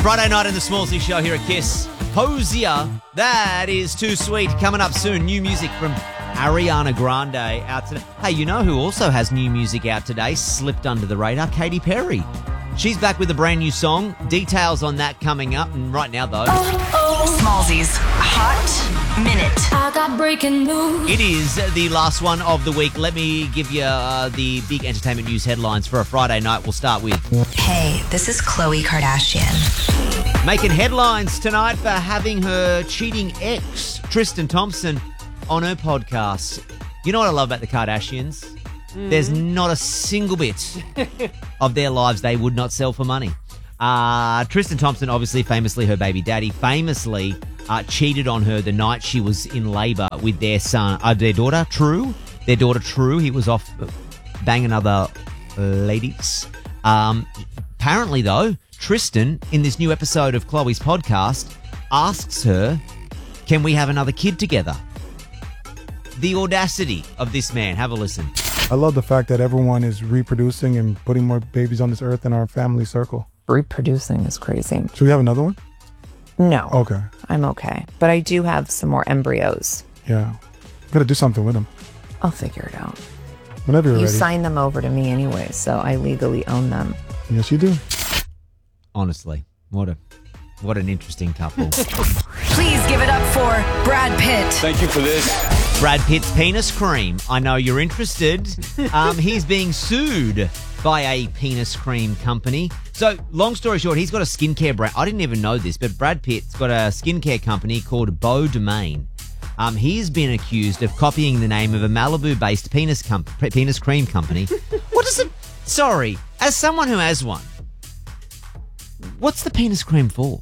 Friday night in the Smallsy Show here at Kiss. Hosier, that is too sweet. Coming up soon, new music from Ariana Grande out today. Hey, you know who also has new music out today? Slipped under the radar, Katy Perry. She's back with a brand new song. Details on that coming up. And right now, though, Smallsy's Hot Minute. I got breaking news. it is the last one of the week. Let me give you the big entertainment news headlines for a Friday night. We'll start with Hey, this is Khloe Kardashian. making headlines tonight for having her cheating ex, Tristan Thompson, on her podcast. You know what I love about the Kardashians? There's not a single bit of their lives they would not sell for money. Tristan Thompson, obviously, famously her baby daddy, famously cheated on her the night she was in labour with their son, their daughter, True. Their daughter, True. He was off banging other ladies. Apparently, though, Tristan, in this new episode of Khloe's podcast, asks her, can we have another kid together? The audacity of this man. Have a listen. I love the fact that everyone is reproducing and putting more babies on this earth in our family circle. Reproducing is crazy. Should we have another one? No. Okay. I'm okay. But I do have some more embryos. Yeah. Gotta do something with them. I'll figure it out. Whenever you're You ready. signed them over to me anyway, so I legally own them. Yes, you do. Honestly, what an interesting couple. Please give it up for Brad Pitt. Thank you for this. Brad Pitt's penis cream. I know you're interested. He's being sued by a penis cream company. So, long story short, he's got a skincare brand. I didn't even know this, but Brad Pitt's got a skincare company called Beau Domain. He's been accused of copying the name of a Malibu-based penis cream company. What is it? Sorry, as someone who has one, what's the penis cream for?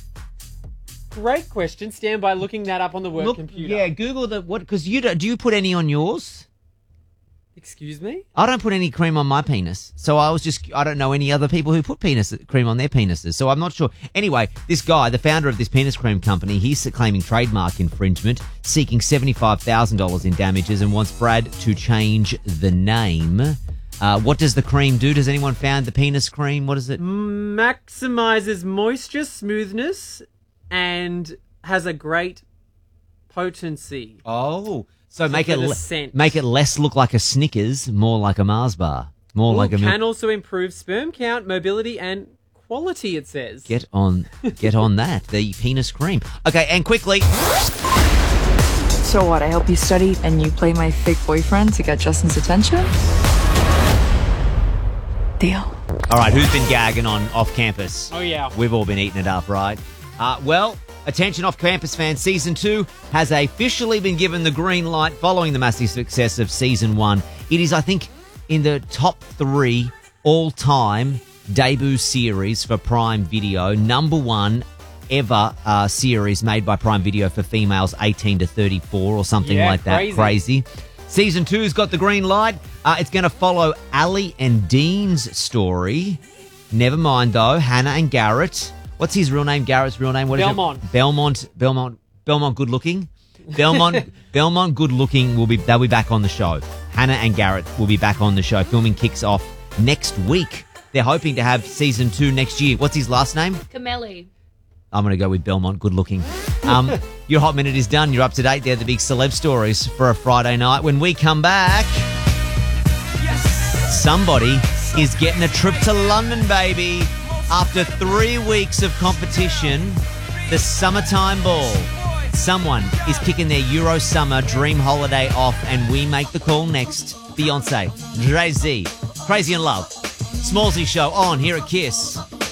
Great question. Stand by looking that up on the work computer. Yeah, Google because do you put any on yours? Excuse me? I don't put any cream on my penis. So I don't know any other people who put penis cream on their penises. So I'm not sure. Anyway, this guy, the founder of this penis cream company, he's claiming trademark infringement, seeking $75,000 in damages and wants Brad to change the name. What does the cream do? Does anyone found the penis cream? What is it? Maximizes moisture, smoothness, and has a great potency. Oh, so So make for the it scent. make it less look like a Snickers, more like a Mars bar, more like a Can also improve sperm count, mobility, and quality, it says. Get on that. The penis cream. Okay, and quickly. So what, I help you study and you play my fake boyfriend to get Justin's attention? Deal. All right, who's been gagging on off campus? Oh, yeah. We've all been eating it up, right? Well, attention off campus fans, Season 2 has officially been given the green light following the massive success of Season 1. It is, I think, in the top 3 all-time debut series for Prime Video. Number 1 ever series made by Prime Video for females 18 to 34 or something Yeah, like that. Crazy. Season 2's got the green light. It's going to follow Ali and Dean's story. Never mind, though, Hannah and Garrett. What's his real name? Garrett's real name? What is Belmont. it? Belmont Good Looking. Belmont Good Looking they'll be back on the show. Hannah and Garrett will be back on the show. Filming kicks off next week. They're hoping to have Season 2 next year. What's his last name? Camelli. I'm going to go with Belmont Good Looking. Your Hot Minute is done. You're up to date. They're the big celeb stories for a Friday night. When we come back, somebody is getting a trip to London, baby. After 3 weeks of competition, the summertime ball. Someone is kicking their Euro summer dream holiday off, and we make the call next. Beyonce, Jay-Z, Crazy in Love. Smallsy Show on here at Kiss.